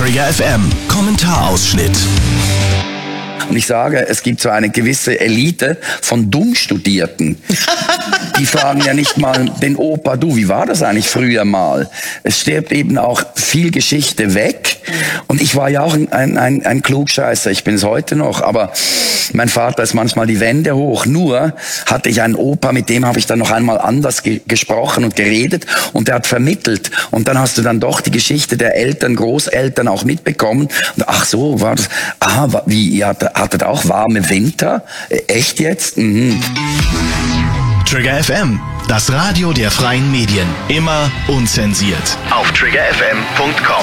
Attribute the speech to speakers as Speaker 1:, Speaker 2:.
Speaker 1: Trigger FM Kommentarausschnitt.
Speaker 2: Und ich sage, es gibt so eine gewisse Elite von Dummstudierten. Die fragen ja nicht mal den Opa, du, wie war das eigentlich früher mal? Es stirbt eben auch viel Geschichte weg. Und ich war ja auch ein Klugscheißer, ich bin es heute noch, aber mein Vater ist manchmal die Wände hoch. Nur hatte ich einen Opa, mit dem habe ich dann noch einmal anders gesprochen und geredet und der hat vermittelt. Und dann hast du dann doch die Geschichte der Eltern, Großeltern auch mitbekommen. Und ach so, war das, wie, ihr hattet auch warme Winter? Echt jetzt? Mhm.
Speaker 1: Trigger FM, das Radio der freien Medien. Immer unzensiert. Auf triggerfm.com.